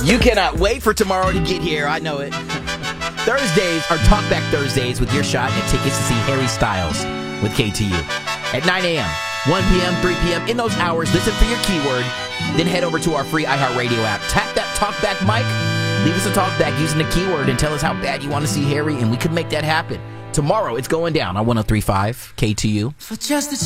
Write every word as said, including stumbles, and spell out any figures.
You cannot wait for tomorrow to get here. I know it. Thursdays are Talkback Thursdays with your shot at tickets to see Harry Styles with K T U. At nine a.m., one p.m., three p.m. In those hours, listen for your keyword. Then head over to our free iHeartRadio app. Tap that Talkback mic. Leave us a talkback using the keyword and tell us how bad you want to see Harry, and we could make that happen. Tomorrow, it's going down on one oh three point five K T U. For just a